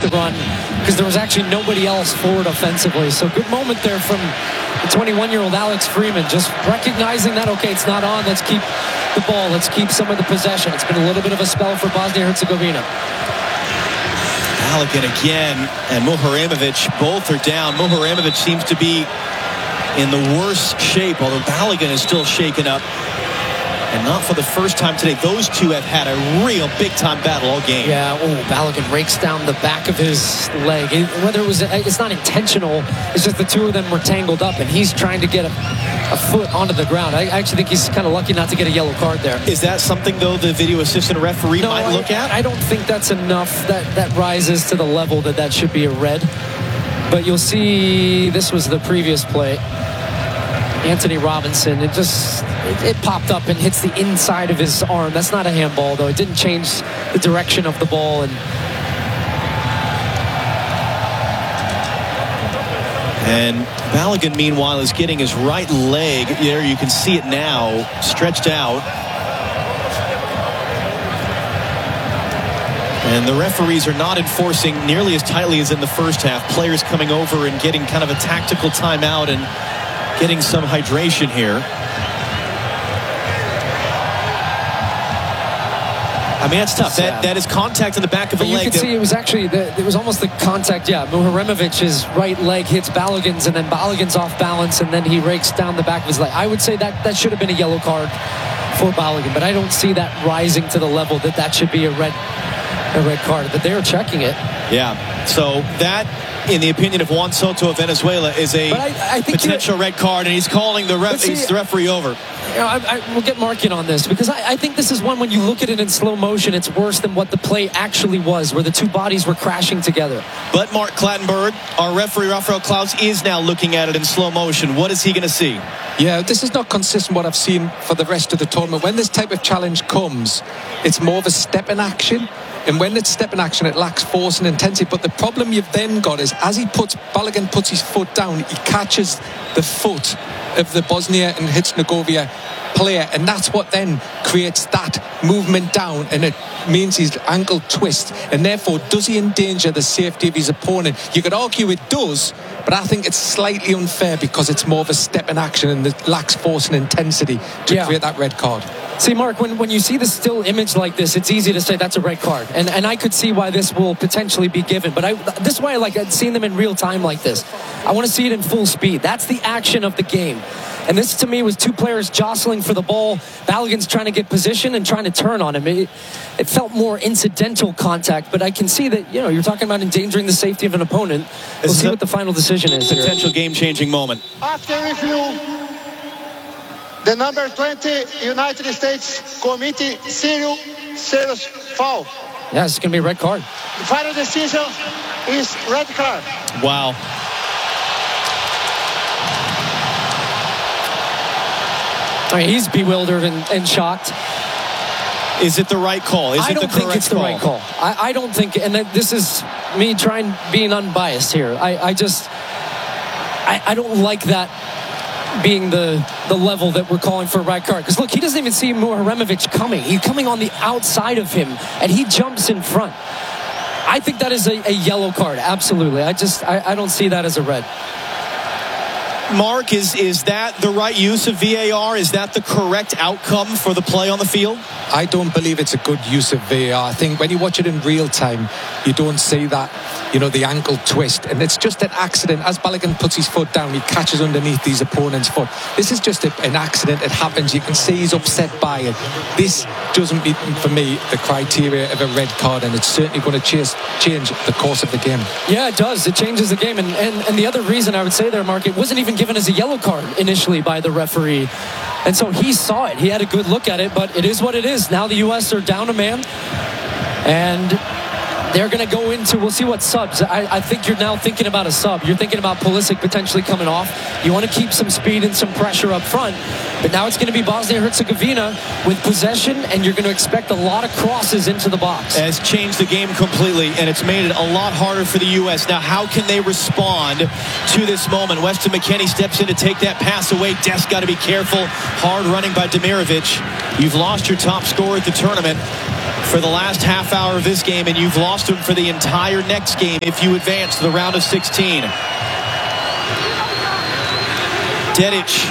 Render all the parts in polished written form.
the run because there was actually nobody else forward offensively. So good moment there from the 21-year-old Alex Freeman, just recognizing that, okay, it's not on. Let's keep the ball. Let's keep some of the possession. It's been a little bit of a spell for Bosnia-Herzegovina. Balogun again and Muharremovich both are down. Muharremovich seems to be in the worst shape, although Balogun is still shaken up. And not for the first time today. Those two have had a real big-time battle all game. Yeah, Balogun rakes down the back of his leg. Whether it's not intentional, it's just the two of them were tangled up, and he's trying to get a foot onto the ground. I actually think he's kind of lucky not to get a yellow card there. Is that something, though, the video assistant referee might look at? I don't think that's enough. That rises to the level that should be a red. But you'll see this was the previous play. Anthony Robinson, it popped up and hits the inside of his arm. That's not a handball, though. It didn't change the direction of the ball. And Balogun, meanwhile, is getting his right leg. There, you can see it now, stretched out. And the referees are not enforcing nearly as tightly as in the first half. Players coming over and getting kind of a tactical timeout and getting some hydration here. I mean, that's tough. That is contact in the back of the leg. You can see it was actually, it was almost the contact. Yeah, Muharremovich's right leg hits Balogun's, and then Balogun's off balance, and then he rakes down the back of his leg. I would say that should have been a yellow card for Balogun, but I don't see that rising to the level that should be a red card. But they are checking it. Yeah, so that, in the opinion of Juan Soto of Venezuela, is a potential red card, and he's calling the referee over. You know, we'll get Mark in on this, because I think this is one, when you look at it in slow motion, it's worse than what the play actually was, where the two bodies were crashing together. But Mark Clattenburg, our referee Rafael Klaus, is now looking at it in slow motion. What is he going to see? Yeah, this is not consistent with what I've seen for the rest of the tournament. When this type of challenge comes, it's more of a step in action. And when it's step in action, it lacks force and intensity. But the problem you've then got is, as Balogun puts his foot down, he catches the foot of the Bosnia and Herzegovina player, and that's what then creates that movement down, and it means his ankle twists, and therefore does he endanger the safety of his opponent? You could argue it does, but I think it's slightly unfair because it's more of a step in action and it lacks force and intensity to create that red card. See, Mark, when you see the still image like this, it's easy to say that's a red card. And I could see why this will potentially be given. But this is why I like seeing them in real time like this. I want to see it in full speed. That's the action of the game. And this, to me, was two players jostling for the ball. Balogun's trying to get position and trying to turn on him. It felt more incidental contact, but I can see that, you're talking about endangering the safety of an opponent. We'll see what the final decision is. Potential game-changing moment. After review, the number 20 United States committee serious foul. Yeah, it's going to be a red card. The final decision is red card. Wow. I mean, he's bewildered and shocked. Is it the right call? I don't think it's the right call. I don't think, and this is me being unbiased here. I don't like that being the level that we're calling for a red card. Because look, he doesn't even see Muharremovich coming. He's coming on the outside of him, and he jumps in front. I think that is a yellow card, absolutely. I don't see that as a red. Mark, is that the right use of VAR? Is that the correct outcome for the play on the field? I don't believe it's a good use of VAR. I think when you watch it in real time, you don't see that, the ankle twist. And it's just an accident. As Balogun puts his foot down, he catches underneath his opponent's foot. This is just an accident. It happens. You can see he's upset by it. This doesn't meet, for me, the criteria of a red card, and it's certainly going to change the course of the game. Yeah, it does. It changes the game. And the other reason I would say there, Mark, it wasn't even given as a yellow card initially by the referee. And so he saw it. He had a good look at it, but it is what it is. Now the U.S. are down a man, and they're going to go into, we'll see what subs. I think you're now thinking about a sub. You're thinking about Pulisic potentially coming off. You want to keep some speed and some pressure up front. But now it's going to be Bosnia-Herzegovina with possession, and you're going to expect a lot of crosses into the box. Has changed the game completely, and it's made it a lot harder for the U.S. Now, how can they respond to this moment? Weston McKennie steps in to take that pass away. Dest got to be careful. Hard running by Demirovic. You've lost your top scorer at the tournament. for the last half hour of this game, and you've lost him for the entire next game if you advance to the round of 16. Dedic.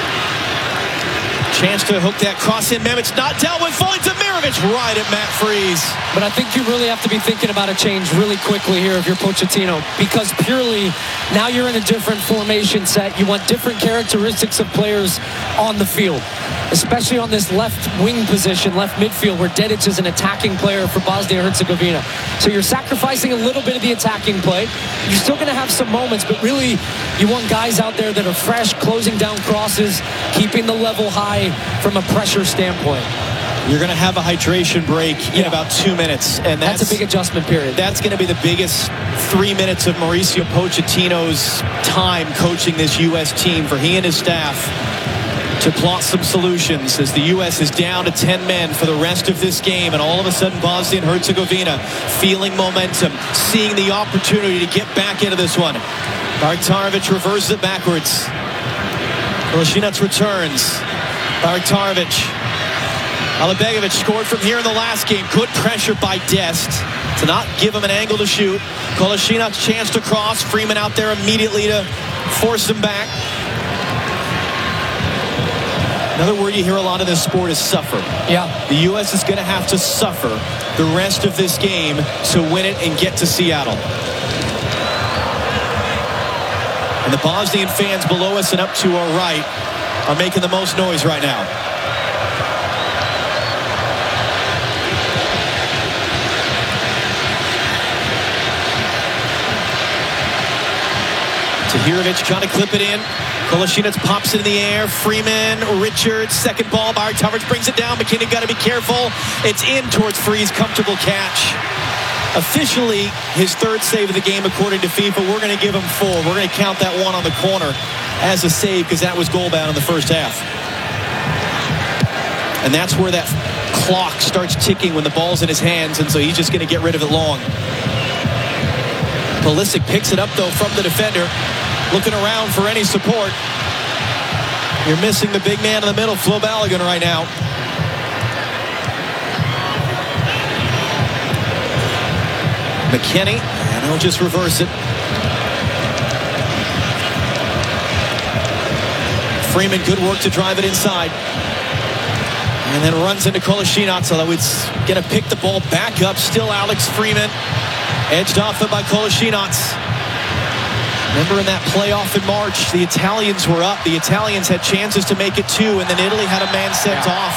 Chance to hook that cross in. Memic not dealt with. Falling to Mirovic right at Matt Freese. But I think you really have to be thinking about a change really quickly here if you're Pochettino, because purely now you're in a different formation set. You want different characteristics of players on the field, especially on this left wing position, left midfield, where Dedic is an attacking player for Bosnia-Herzegovina. So you're sacrificing a little bit of the attacking play. You're still going to have some moments, but really you want guys out there that are fresh, closing down crosses, keeping the level high from a pressure standpoint. You're going to have a hydration break in about 2 minutes, and that's a big adjustment period. That's going to be the biggest 3 minutes of Mauricio Pochettino's time coaching this U.S. team for he and his staff to plot some solutions as the U.S. is down to 10 men for the rest of this game, and all of a sudden Bosnia and Herzegovina feeling momentum, seeing the opportunity to get back into this one. Bariktarevic reverses it backwards. Kolasinac returns. Bariktarevic. Alibegovic scored from here in the last game. Good pressure by Dest to not give him an angle to shoot. Kolasinac's chance to cross. Freeman out there immediately to force him back. Another word you hear a lot in this sport is suffer. Yeah. The U.S. is going to have to suffer the rest of this game to win it and get to Seattle. And the Bosnian fans below us and up to our right are making the most noise right now. Tahirovic trying to clip it in. Kolasinac pops it in the air. Freeman, Richards, second ball. Bariktarevic brings it down. McKinnon got to be careful. It's in towards Freese. Comfortable catch. Officially, his third save of the game according to FIFA. We're going to give him 4. We're going to count that one on the corner as a save because that was goal bound in the first half. And that's where that clock starts ticking when the ball's in his hands, and so he's just going to get rid of it long. Pulisic picks it up, though, from the defender. Looking around for any support. You're missing the big man in the middle, Flo Balogun, right now. McKennie, and he'll just reverse it. Freeman, good work to drive it inside. And then runs into Kolasinac, although it's going to pick the ball back up. Still Alex Freeman. Edged off it by Kolasinac. Remember in that playoff in March, the Italians were up. The Italians had chances to make it 2, and then Italy had a man sent off.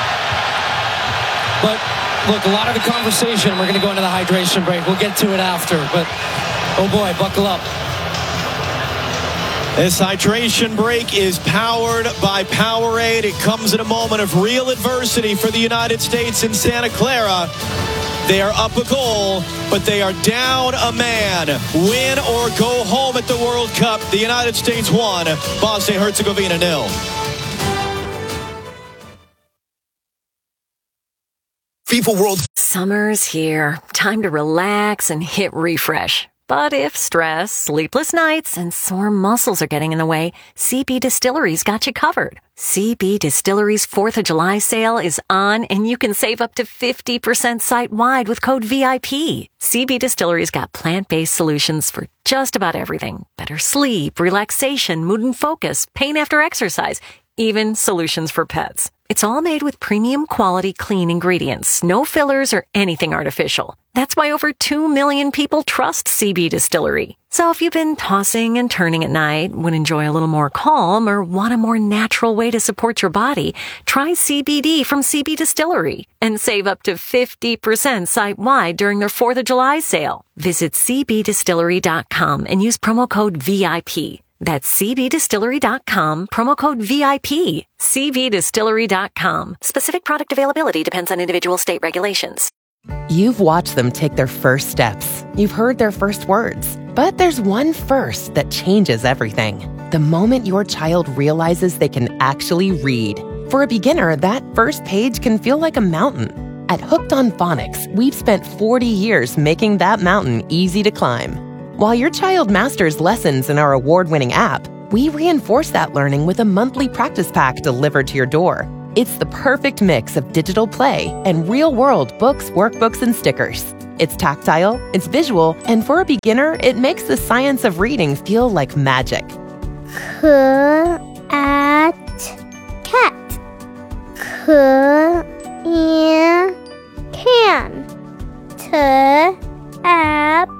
But look, a lot of the conversation, we're going to go into the hydration break. We'll get to it after, but oh boy, buckle up. This hydration break is powered by Powerade. It comes at a moment of real adversity for the United States in Santa Clara. They are up a goal, but they are down a man. Win or go home at the World Cup. The United States won. Bosnia-Herzegovina 0. FIFA World. Summer's here. Time to relax and hit refresh. But if stress, sleepless nights, and sore muscles are getting in the way, CB Distillery's got you covered. CB Distillery's 4th of July sale is on, and you can save up to 50% site-wide with code VIP. CB Distillery's got plant-based solutions for just about everything. Better sleep, relaxation, mood and focus, pain after exercise, even solutions for pets. It's all made with premium quality clean ingredients, no fillers or anything artificial. That's why over 2 million people trust CB Distillery. So if you've been tossing and turning at night, would enjoy a little more calm, or want a more natural way to support your body, try CBD from CB Distillery and save up to 50% site-wide during their 4th of July sale. Visit cbdistillery.com and use promo code VIP. That's cbdistillery.com, promo code VIP. cbdistillery.com. Specific product availability depends on individual state regulations. You've watched them take their first steps. You've heard their first words. But there's one first that changes everything. The moment your child realizes they can actually read. For a beginner, that first page can feel like a mountain. At Hooked on Phonics, we've spent 40 years making that mountain easy to climb. While your child masters lessons in our award-winning app, we reinforce that learning with a monthly practice pack delivered to your door. It's the perfect mix of digital play and real-world books, workbooks, and stickers. It's tactile, it's visual, and for a beginner, it makes the science of reading feel like magic. Cat. Can. Tap.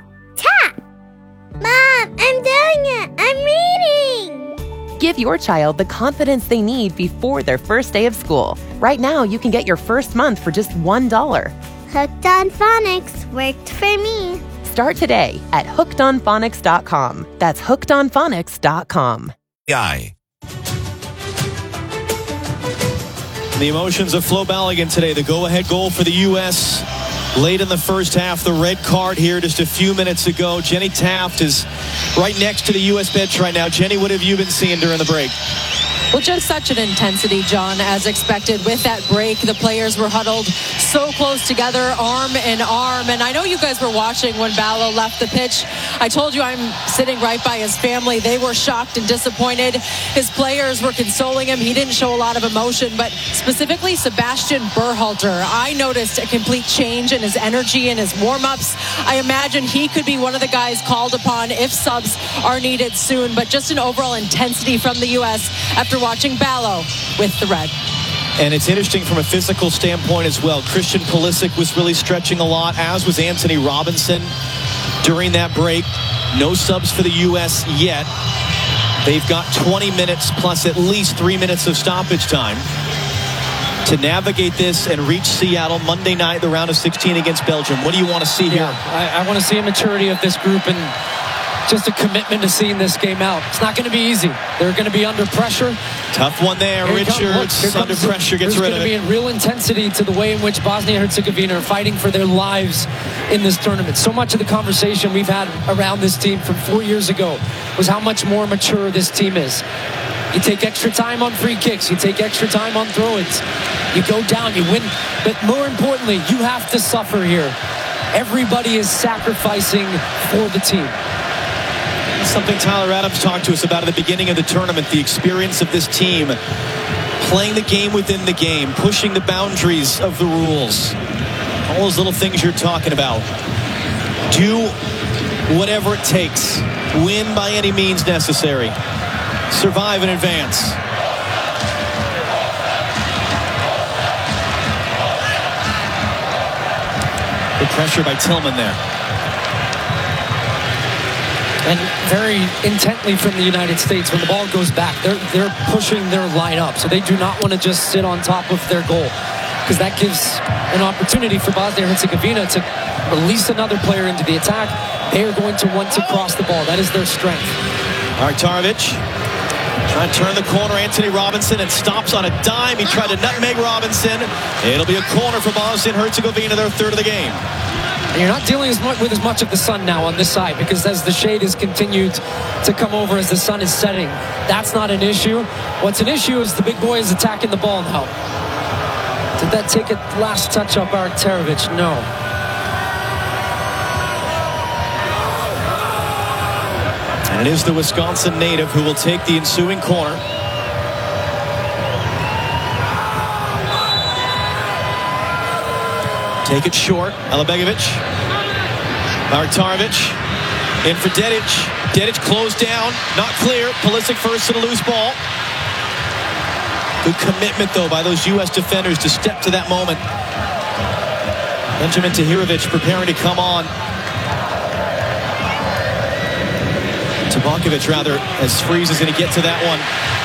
Mom, I'm doing it. I'm reading. Give your child the confidence they need before their first day of school. Right now, you can get your first month for just $1. Hooked on Phonics worked for me. Start today at hookedonphonics.com. That's hookedonphonics.com. The emotions of Flo Balogun today. The go-ahead goal for the U.S. late in the first half. The red card here just a few minutes ago. Jenny Taft is right next to the U.S. bench right now. Jenny, what have you been seeing during the break? Well, just such an intensity, John, as expected. With that break, the players were huddled so close together, arm in arm. And I know you guys were watching when Ballo left the pitch. I told you I'm sitting right by his family. They were shocked and disappointed. His players were consoling him. He didn't show a lot of emotion, but specifically Sebastian Berhalter. I noticed a complete change in his energy and his warm-ups. I imagine he could be one of the guys called upon if subs are needed soon. But just an overall intensity from the U.S. after watching Ballo with the red. And it's interesting from a physical standpoint as well. Christian Pulisic was really stretching a lot, as was Anthony Robinson during that break. No subs for the U.S. yet. They've got 20 minutes plus at least 3 minutes of stoppage time to navigate this and reach Seattle Monday night, the round of 16 against Belgium. What do you want to see here? I want to see a maturity of this group and just a commitment to seeing this game out. It's not going to be easy. They're going to be under pressure. Tough one there. Richards under pressure, gets rid of it. There's going to be a real intensity to the way in which Bosnia and Herzegovina are fighting for their lives in this tournament. So much of the conversation we've had around this team from 4 years ago was how much more mature this team is. You take extra time on free kicks. You take extra time on throw-ins. You go down, you win. But more importantly, you have to suffer here. Everybody is sacrificing for the team. Something Tyler Adams talked to us about at the beginning of the tournament, the experience of this team playing the game within the game, pushing the boundaries of the rules, all those little things you're talking about. Do whatever it takes, win by any means necessary, survive in advance. Good pressure by Tillman there. And very intently from the United States, when the ball goes back, they're pushing their line up. So they do not want to just sit on top of their goal, because that gives an opportunity for Bosnia and Herzegovina to release another player into the attack. They are going to want to cross the ball. That is their strength. Artarovic trying to turn the corner. Anthony Robinson, and stops on a dime. He tried to nutmeg Robinson. It'll be a corner for Bosnia and Herzegovina, their third of the game. And you're not dealing with as much of the sun now on this side, because as the shade has continued to come over as the sun is setting, that's not an issue. What's an issue is the big boy is attacking the ball now. Did that take a last touch up Artarovic? No. And it is the Wisconsin native who will take the ensuing corner. Take it short. Alabegovic. Artarovic. In for Dedic. Dedic closed down. Not clear. Pulisic first and a loose ball. Good commitment, though, by those U.S. defenders to step to that moment. Benjamin Tahirovic preparing to come on. Tabakovic, rather, as Freeze is going to get to that one.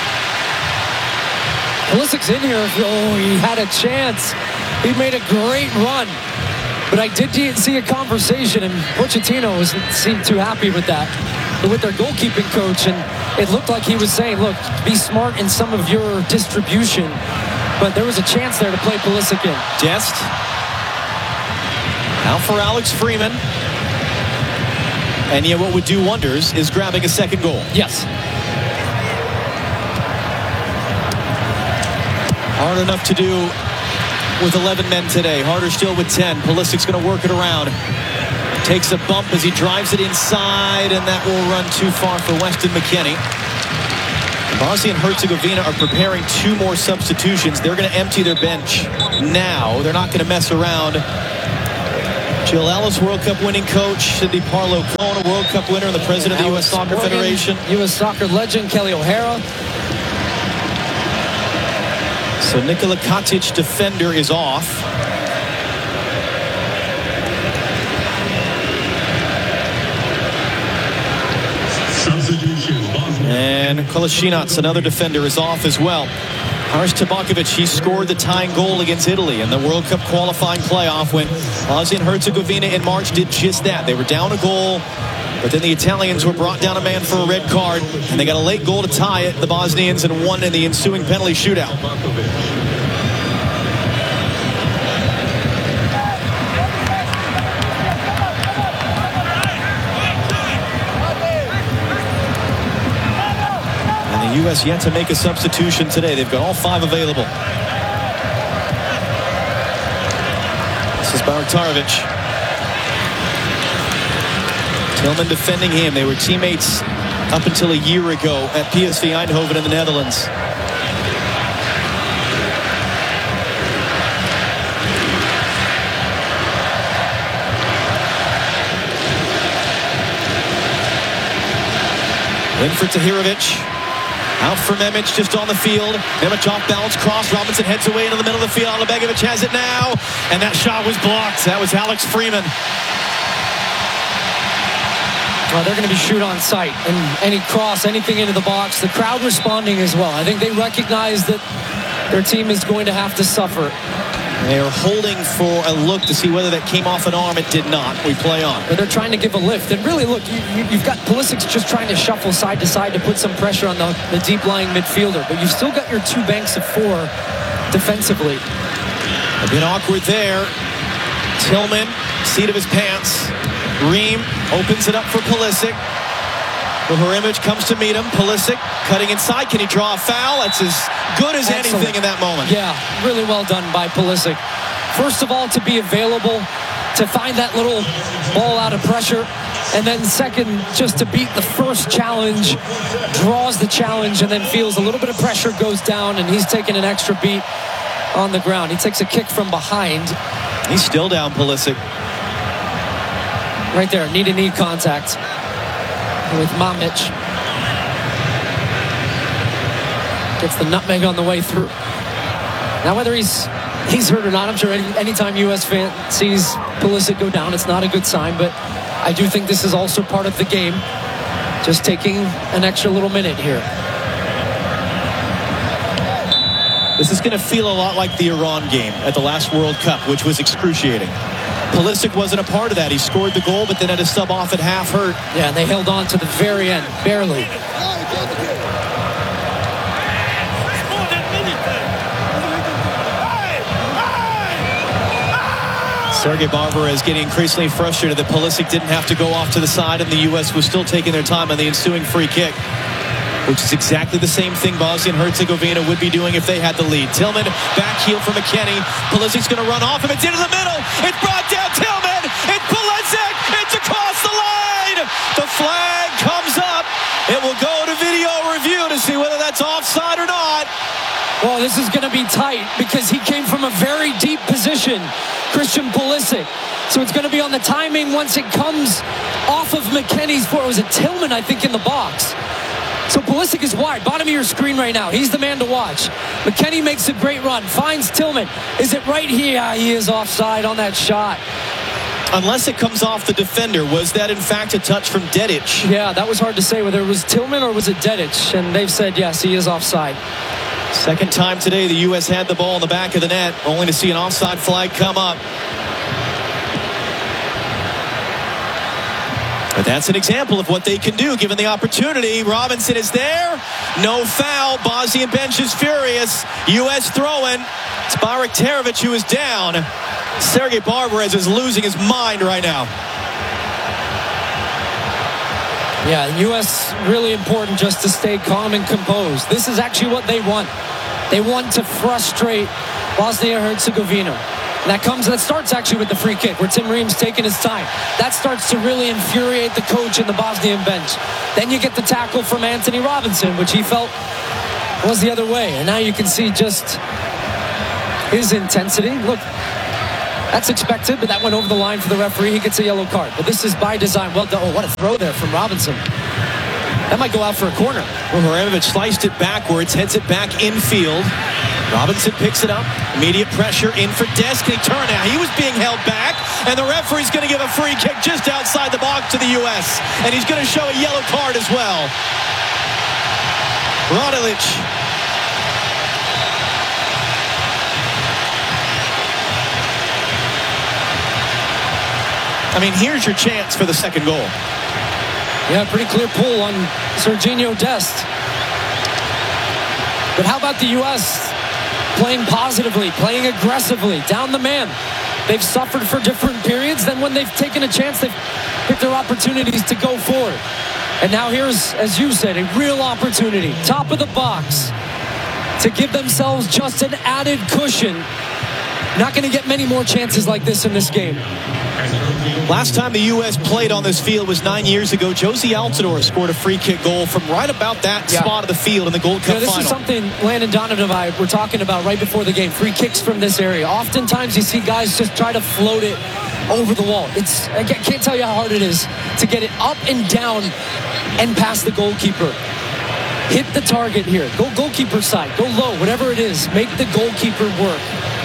Pulisic's in here. Oh, he had a chance. He made a great run. But I did see a conversation, and Pochettino seemed too happy with that, with their goalkeeping coach, and it looked like he was saying, look, be smart in some of your distribution. But there was a chance there to play Pulisic in. Dest. Now for Alex Freeman. And yet what would do wonders is grabbing a second goal. Yes. Hard enough to do with 11 men today. Harder still with 10. Pulisic's going to work it around. Takes a bump as he drives it inside, and that will run too far for Weston McKennie. Bosnia and Herzegovina are preparing 2 more substitutions. They're going to empty their bench now. They're not going to mess around. Jill Ellis, World Cup winning coach. Sidney Parlow-Cohn, a World Cup winner and the president of the U.S. Soccer Federation. U.S. soccer legend Kelly O'Hara. So Nikola Katic, defender, is off. And Kolasinac, another defender, is off as well. Haris Tabakovic, he scored the tying goal against Italy in the World Cup qualifying playoff when Bosnia and Herzegovina in March did just that. They were down a goal, but then the Italians were brought down a man for a red card, and they got a late goal to tie it, the Bosnians, and won in the ensuing penalty shootout. U.S. yet to make a substitution today. They've got all 5 available. This is Baraktarovic. Tillman defending him. They were teammates up until a year ago at PSV Eindhoven in the Netherlands. In for Tahirovic. Out for Memic, just on the field. Memic off balance, cross. Robinson heads away into the middle of the field. Alibegovic has it now. And that shot was blocked. That was Alex Freeman. Well, they're going to be shoot on sight. And any cross, anything into the box. The crowd responding as well. I think they recognize that their team is going to have to suffer. They are holding for a look to see whether that came off an arm. It did not. We play on. But they're trying to give a lift. And really, look, you've got Pulisic just trying to shuffle side to side to put some pressure on the deep-lying midfielder. But you've still got your 2 banks of 4 defensively. A bit awkward there. Tillman, seat of his pants. Ream opens it up for Pulisic. Muharremov comes to meet him. Pulisic cutting inside. Can he draw a foul? That's as good as anything in that moment. Yeah, really well done by Pulisic. First of all, to be available, to find that little ball out of pressure. And then second, just to beat the first challenge, draws the challenge, and then feels a little bit of pressure, goes down, and he's taking an extra beat on the ground. He takes a kick from behind. He's still down, Pulisic. Right there, knee-to-knee contact with Mamic. Gets the nutmeg on the way through. Now whether he's hurt or not, I'm sure anytime U.S. fan sees Pulisic go down, it's not a good sign, but I do think this is also part of the game. Just taking an extra little minute here. This is going to feel a lot like the Iran game at the last World Cup, which was excruciating. Pulisic wasn't a part of that. He scored the goal, but then had a sub off at half hurt. Yeah, and they held on to the very end, barely. Sergei Barbara is getting increasingly frustrated that Pulisic didn't have to go off to the side and the U.S. was still taking their time on the ensuing free kick, which is exactly the same thing Bosnia and Herzegovina would be doing if they had the lead. Tillman, back heel for McKennie. Pulisic's going to run off him. It's into the middle. It's brought down. Tillman. It's Pulisic. It's across the line. The flag comes up. It will go to video review to see whether that's offside or not. Well, this is going to be tight because he came from a very deep position, Christian Pulisic. So it's going to be on the timing once it comes off of McKennie's foot. It was a Tillman, I think, in the box. So Pulisic is wide, bottom of your screen right now. He's the man to watch. McKennie makes a great run, finds Tillman. Is it right here? He is offside on that shot. Unless it comes off the defender. Was that in fact a touch from Dedic? Yeah, that was hard to say whether it was Tillman or was it Dedic. And they've said, yes, he is offside. Second time today the U.S. had the ball in the back of the net, only to see an offside flag come up. But that's an example of what they can do given the opportunity. Robinson is there. No foul. Bosnian bench is furious. U.S. throwing. It's Baraktarovic who is down. Sergei Barbarez is losing his mind right now. Yeah, U.S. really important just to stay calm and composed. This is actually what they want. They want to frustrate Bosnia and Herzegovina. That starts actually with the free kick where Tim Ream's taking his time. That starts to really infuriate the coach and the Bosnian bench. Then you get the tackle from Anthony Robinson, which he felt was the other way. And now you can see just his intensity. Look, that's expected, but that went over the line for the referee. He gets a yellow card. But this is by design. Well done. Oh, what a throw there from Robinson. That might go out for a corner. Muharremovich sliced it backwards, heads it back infield. Robinson picks it up. Immediate pressure in for Dest. Can he turn now? He was being held back, and the referee's going to give a free kick just outside the box to the U.S. And he's going to show a yellow card as well. Radilic. I mean, here's your chance for the second goal. Yeah, pretty clear pull on Sergiño Dest. But how about the U.S. playing positively, playing aggressively, down the man? They've suffered for different periods. Then when they've taken a chance, they've picked their opportunities to go forward. And now here's, as you said, a real opportunity, top of the box, to give themselves just an added cushion. Not going to get many more chances like this in this game. Last time the U.S. played on this field was 9 years ago. Josie Altidore scored a free kick goal from right about that spot of the field in the Gold Cup this final. Is something Landon Donovan and I were talking about right before the game. Free kicks from this area. Oftentimes you see guys just try to float it over the wall. I can't tell you how hard it is to get it up and down and past the goalkeeper. Hit the target here. Go goalkeeper side. Go low. Whatever it is. Make the goalkeeper work.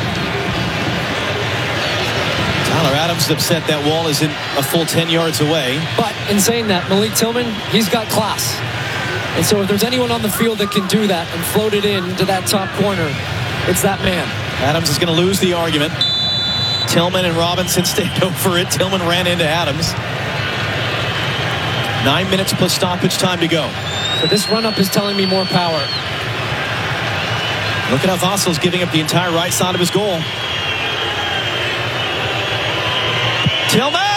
Tyler Adams is upset that wall isn't a full 10 yards away. But in saying that, Malik Tillman, he's got class. And so if there's anyone on the field that can do that and float it into that top corner, it's that man. Adams is going to lose the argument. Tillman and Robinson stayed over it. Tillman ran into Adams. 9 minutes plus stoppage time to go. But this run-up is telling me more power. Look at how Vassal's giving up the entire right side of his goal. Tillman!